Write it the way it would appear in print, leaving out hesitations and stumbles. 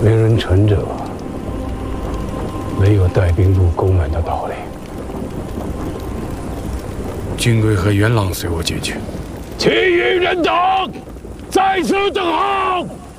为人臣者，没有带兵入宫门的道理。 军规和元朗随我进去。 其余人等在此等候。